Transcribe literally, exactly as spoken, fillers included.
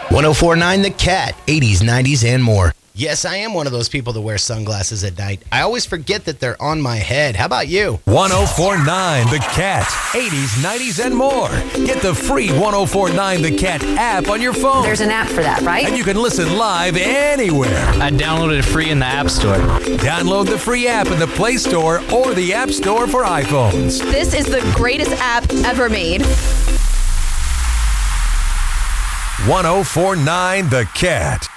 one oh four point nine The Cat, eighties, nineties, and more. Yes, I am one of those people that wear sunglasses at night. I always forget that they're on my head. How about you? one oh four point nine The Cat, eighties, nineties, and more. Get the free one oh four point nine The Cat app on your phone. There's an app for that, right? And you can listen live anywhere. I downloaded it free in the App Store. Download the free app in the Play Store or the App Store for iPhones. This is the greatest app ever made. one oh four point nine The Cat.